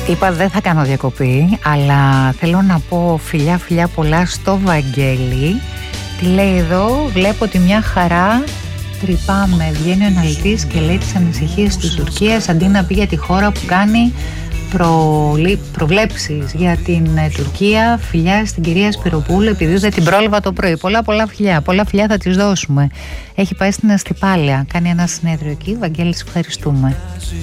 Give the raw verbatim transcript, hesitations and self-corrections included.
Είπα δεν θα κάνω διακοπή, αλλά θέλω να πω φιλιά φιλιά πολλά στο Βαγγέλη. Τι λέει εδώ, βλέπω ότι μια χαρά τρυπάμε. Βγαίνει ο αναλυτής και λέει τις ανησυχίες της Τουρκίας αντί να πει για τη χώρα που κάνει προλη... προβλέψεις για την ε, Τουρκία. Φιλιά στην κυρία Σπυροπούλου, επειδή δεν την πρόλαβα το πρωί. Πολλά πολλά φιλιά, πολλά φιλιά θα τις δώσουμε. Έχει πάει στην Αστυπάλαια, κάνει ένα συνέδριο εκεί. Βαγγέλη, ευχαριστούμε.